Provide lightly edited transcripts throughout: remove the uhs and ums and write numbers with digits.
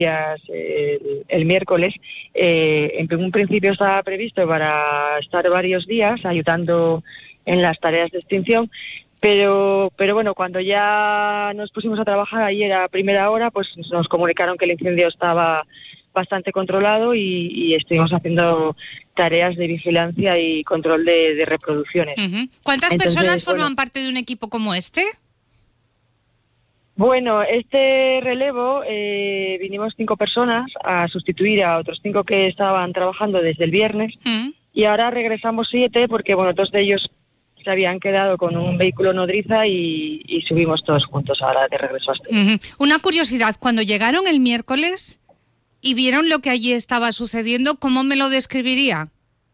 el miércoles. En un principio estaba previsto para estar varios días ayudando en las tareas de extinción, pero bueno, cuando ya nos pusimos a trabajar ayer a primera hora, pues nos comunicaron que el incendio estaba bastante controlado y estuvimos haciendo tareas de vigilancia y control de reproducciones. Uh-huh. ¿Cuántas personas forman parte de un equipo como este? Bueno, este relevo vinimos 5 personas a sustituir a otros 5 que estaban trabajando desde el viernes y ahora regresamos 7 porque, bueno, 2 de ellos se habían quedado con un vehículo nodriza y subimos todos juntos ahora de regreso a este. Una curiosidad, cuando llegaron el miércoles y vieron lo que allí estaba sucediendo, ¿cómo me lo describiría?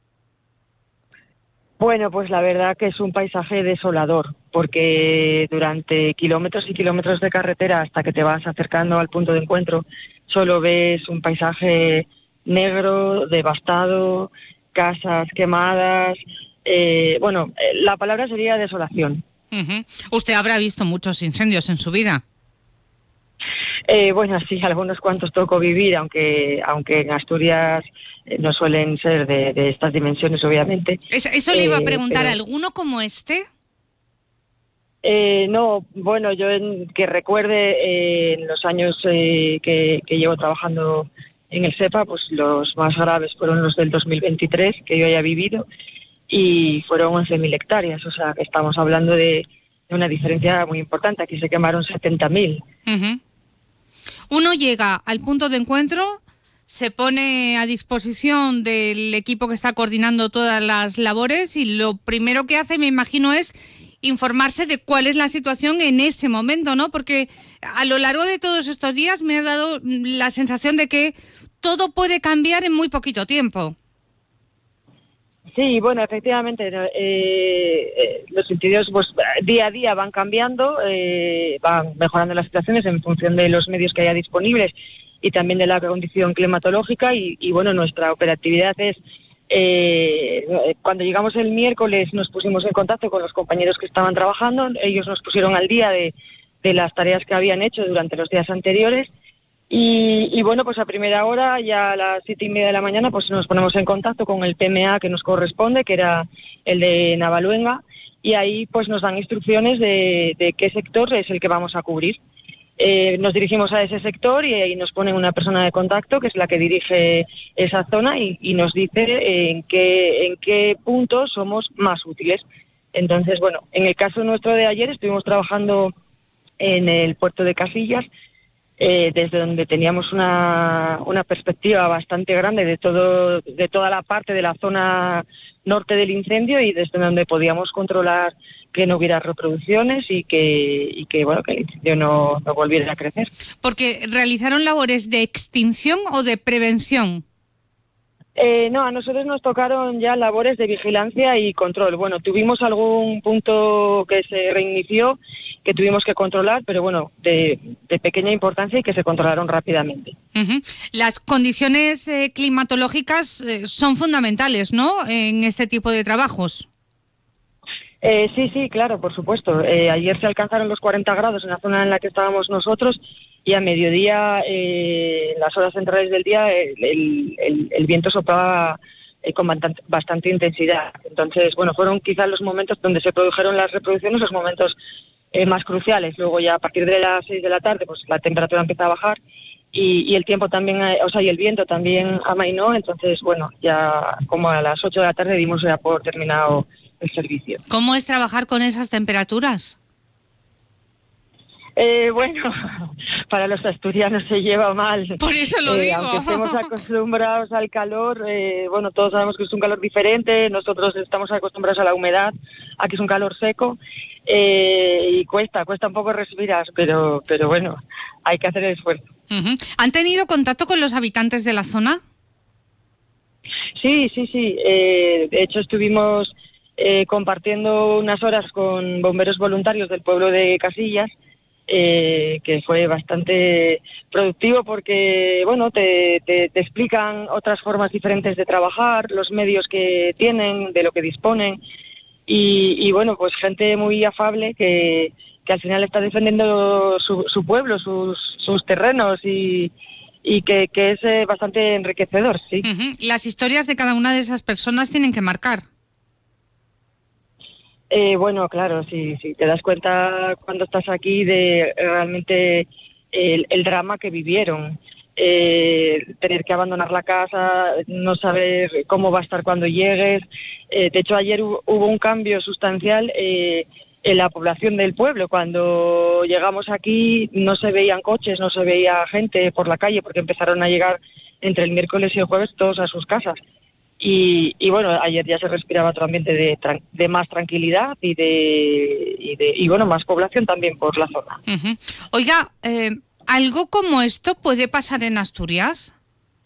Bueno, pues la verdad que es un paisaje desolador, porque durante kilómetros y kilómetros de carretera hasta que te vas acercando al punto de encuentro, solo ves un paisaje negro, devastado, casas quemadas. La palabra sería desolación. Uh-huh. Usted habrá visto muchos incendios en su vida. Bueno, sí, algunos cuantos tocó vivir, aunque en Asturias no suelen ser de estas dimensiones, obviamente. Eso le iba a preguntar, pero ¿alguno como este? No, bueno, yo que recuerde en los años que llevo trabajando en el SEPA, pues los más graves fueron los del 2023, que yo haya vivido, y fueron 11.000 hectáreas, o sea, que estamos hablando de una diferencia muy importante. Aquí se quemaron 70.000. Uh-huh. Uno llega al punto de encuentro, se pone a disposición del equipo que está coordinando todas las labores y lo primero que hace, me imagino, es informarse de cuál es la situación en ese momento, ¿no? Porque a lo largo de todos estos días me ha dado la sensación de que todo puede cambiar en muy poquito tiempo. Sí, bueno, efectivamente, los incendios pues día a día van cambiando, van mejorando las situaciones en función de los medios que haya disponibles y también de la condición climatológica y bueno, nuestra operatividad es, cuando llegamos el miércoles nos pusimos en contacto con los compañeros que estaban trabajando, ellos nos pusieron al día de las tareas que habían hecho durante los días anteriores. Y bueno, pues a primera hora, ya a las 7:30 de la mañana, pues nos ponemos en contacto con el PMA que nos corresponde, que era el de Navaluenga, y ahí pues nos dan instrucciones de qué sector es el que vamos a cubrir. Nos dirigimos a ese sector y ahí nos ponen una persona de contacto, que es la que dirige esa zona, y nos dice en qué puntos somos más útiles. Entonces, bueno, en el caso nuestro de ayer estuvimos trabajando en el puerto de Casillas, desde donde teníamos una perspectiva bastante grande de toda la parte de la zona norte del incendio y desde donde podíamos controlar que no hubiera reproducciones y que el incendio no volviera a crecer. Porque realizaron labores de extinción o de prevención. No, a nosotros nos tocaron ya labores de vigilancia y control. Bueno, tuvimos algún punto que se reinició, que tuvimos que controlar, pero bueno, de pequeña importancia y que se controlaron rápidamente. Uh-huh. Las condiciones climatológicas son fundamentales, ¿no?, en este tipo de trabajos. Sí, claro, por supuesto. Ayer se alcanzaron los 40 grados en la zona en la que estábamos nosotros y a mediodía, en las horas centrales del día, el viento soplaba con bastante intensidad. Entonces, bueno, fueron quizás los momentos donde se produjeron las reproducciones, los momentos más cruciales. Luego ya a partir de las 6 de la tarde, pues la temperatura empieza a bajar y el tiempo también, y el viento también amainó. Entonces, bueno, ya como a las 8 de la tarde dimos ya por terminado el servicio. ¿Cómo es trabajar con esas temperaturas? Bueno, para los asturianos se lleva mal. Por eso lo digo. Aunque estemos acostumbrados al calor, bueno, todos sabemos que es un calor diferente, nosotros estamos acostumbrados a la humedad, aquí es un calor seco, y cuesta un poco respirar, pero bueno, hay que hacer el esfuerzo. Uh-huh. ¿Han tenido contacto con los habitantes de la zona? Sí. De hecho, estuvimos compartiendo unas horas con bomberos voluntarios del pueblo de Casillas, que fue bastante productivo porque, bueno, te explican otras formas diferentes de trabajar, los medios que tienen, de lo que disponen y bueno, pues gente muy afable que al final está defendiendo su pueblo, sus terrenos y y que es bastante enriquecedor, sí. Las historias de cada una de esas personas tienen que marcar. Bueno, claro, sí, te das cuenta cuando estás aquí de realmente el drama que vivieron. Tener que abandonar la casa, no saber cómo va a estar cuando llegues. De hecho, ayer hubo un cambio sustancial en la población del pueblo. Cuando llegamos aquí no se veían coches, no se veía gente por la calle, porque empezaron a llegar entre el miércoles y el jueves todos a sus casas. Y bueno, ayer ya se respiraba otro ambiente de más tranquilidad y bueno, más población también por la zona. Oiga, ¿algo como esto puede pasar en Asturias?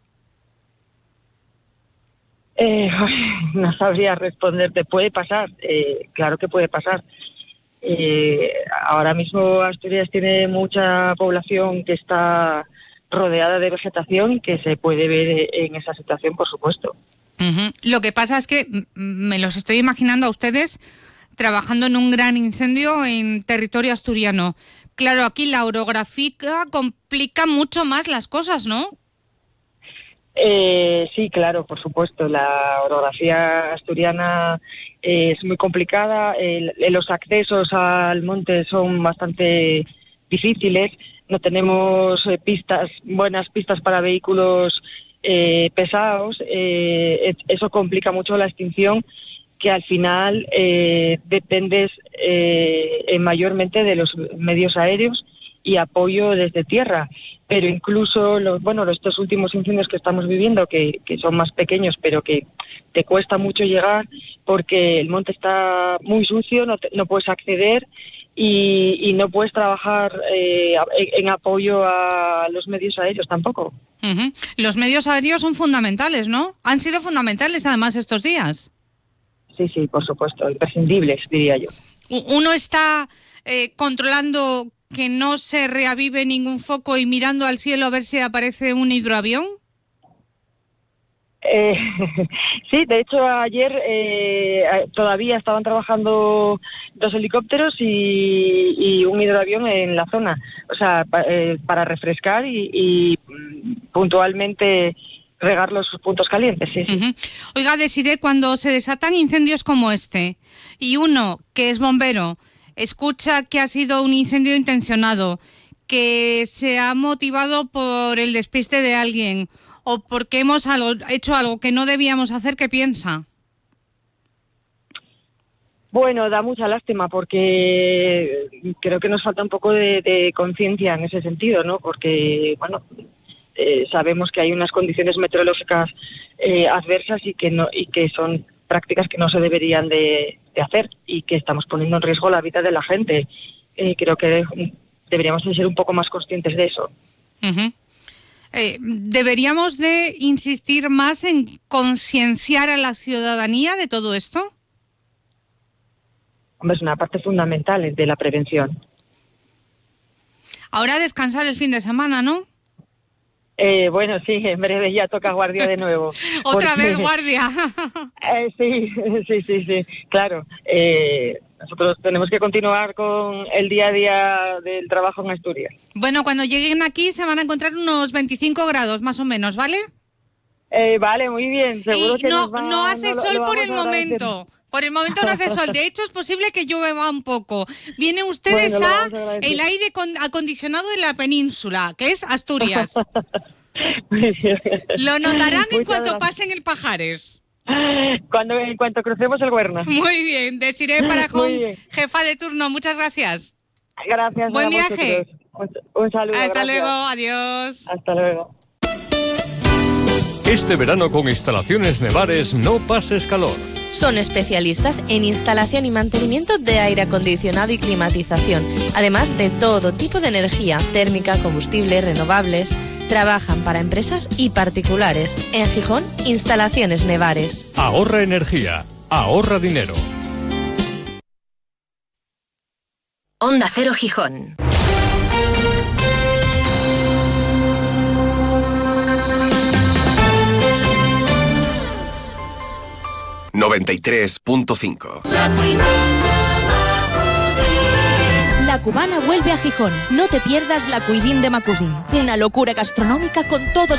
No sabría responderte. Puede pasar, claro que puede pasar. Ahora mismo Asturias tiene mucha población que está rodeada de vegetación y que se puede ver en esa situación, por supuesto. Lo que pasa es que me los estoy imaginando a ustedes trabajando en un gran incendio en territorio asturiano. Claro, aquí la orografía complica mucho más las cosas, ¿no? Sí, claro, por supuesto. La orografía asturiana es muy complicada. Los accesos al monte son bastante difíciles. No tenemos buenas pistas para vehículos pesados. Eso complica mucho la extinción, que al final dependes mayormente de los medios aéreos y apoyo desde tierra. Pero incluso estos últimos incendios que estamos viviendo, que son más pequeños, pero que te cuesta mucho llegar porque el monte está muy sucio, no puedes acceder y no puedes trabajar en apoyo a los medios aéreos tampoco. Los medios aéreos son fundamentales, ¿no? Han sido fundamentales además estos días. Sí, por supuesto, imprescindibles, diría yo. Uno está controlando que no se reavive ningún foco y mirando al cielo a ver si aparece un hidroavión. Sí, de hecho ayer todavía estaban trabajando 2 helicópteros y un hidroavión en la zona, o sea, para refrescar y puntualmente regar los puntos calientes. Sí. Oiga, Desiré, cuando se desatan incendios como este y uno que es bombero escucha que ha sido un incendio intencionado, que se ha motivado por el despiste de alguien o porque hemos hecho algo que no debíamos hacer, ¿qué piensa? Bueno, da mucha lástima porque creo que nos falta un poco de conciencia en ese sentido, ¿no? Porque, sabemos que hay unas condiciones meteorológicas adversas y que son prácticas que no se deberían de hacer y que estamos poniendo en riesgo la vida de la gente. Creo que deberíamos de ser un poco más conscientes de eso. ¿Deberíamos de insistir más en concienciar a la ciudadanía de todo esto? Hombre, es una parte fundamental de la prevención. Ahora descansar el fin de semana, ¿no? Bueno, sí, en breve ya toca guardia de nuevo. ¿Otra vez guardia? Sí, claro. Nosotros tenemos que continuar con el día a día del trabajo en Asturias. Bueno, cuando lleguen aquí se van a encontrar unos 25 grados más o menos, ¿vale? Vale, muy bien. Seguro que no hace sol por el momento. Por el momento no hace sol. De hecho, es posible que llueva un poco. Vienen ustedes el aire acondicionado de la península, que es Asturias. Lo notarán en cuanto pasen el Pajares. En cuanto crucemos el Huerna. Muy bien. Desiré Parajón, jefa de turno. Muchas gracias. Gracias. Buen viaje. Un saludo. Hasta luego. Adiós. Hasta luego. Este verano con Instalaciones Nevares no pases calor. Son especialistas en instalación y mantenimiento de aire acondicionado y climatización, además de todo tipo de energía, térmica, combustibles, renovables. Trabajan para empresas y particulares. En Gijón, Instalaciones Nevares. Ahorra energía, ahorra dinero. Onda Cero Gijón. ...93.5. La Cubana vuelve a Gijón. No te pierdas la Cuisine de Macusin, una locura gastronómica con todos